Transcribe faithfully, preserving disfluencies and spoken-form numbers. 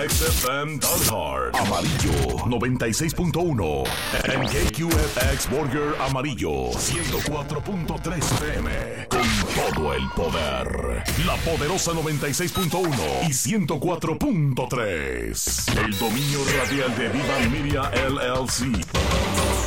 X F M Dalhart Amarillo noventa y seis punto uno. En K Q F X Burger Amarillo ciento cuatro punto tres F M. Con todo el poder. La Poderosa noventa y seis punto uno y ciento cuatro punto tres. El dominio radial de Viva Media L L C.